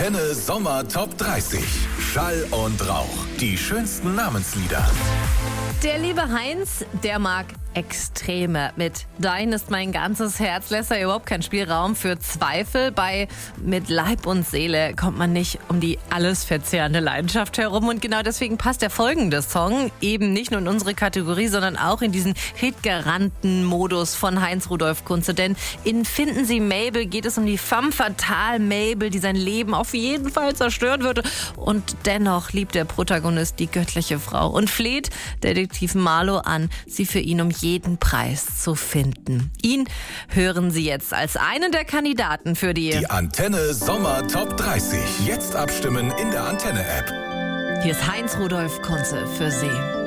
Antenne Sommer Top 30. Schall und Rauch. Die schönsten Namenslieder. Der liebe Heinz, der mag Extreme. Mit Dein ist mein ganzes Herz lässt er überhaupt keinen Spielraum für Zweifel. Bei Mit Leib und Seele kommt man nicht um die alles verzehrende Leidenschaft herum. Und genau deswegen passt der folgende Song eben nicht nur in unsere Kategorie, sondern auch in diesen hitgeranten Modus von Heinz Rudolf Kunze. Denn in Finden Sie Mabel geht es um die femme fatale Mabel, die sein Leben auf jeden Fall zerstören würde. Und dennoch liebt der Protagonist die göttliche Frau und fleht Detektiv Marlow an, sie für ihn um jeden Preis zu finden. Ihn hören Sie jetzt als einen der Kandidaten für die Antenne Sommer Top 30. Jetzt abstimmen in der Antenne-App. Hier ist Heinz Rudolf Kunze für Sie.